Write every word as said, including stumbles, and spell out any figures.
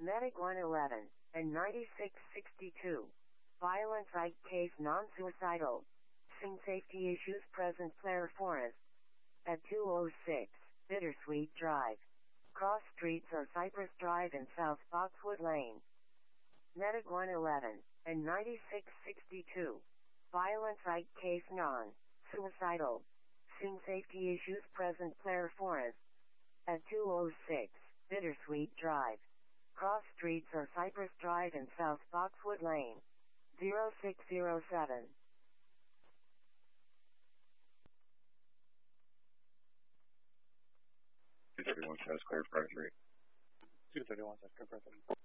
Medic one eleven and ninety-six sixty-two. Violent site case non-suicidal. Sing safety issues present Clare Forest. At two oh six, Bittersweet Drive. Cross streets are Cypress Drive and South Boxwood Lane. Medic one eleven and ninety-six sixty-two. Violent site case non-suicidal. Sing safety issues present Clare Forest. At two oh six, Bittersweet Drive. Cross streets are Cypress Drive and South Boxwood Lane. zero six zero seven. two thirty-one South Clare Fire three. two thirty-one South Clare Fire three.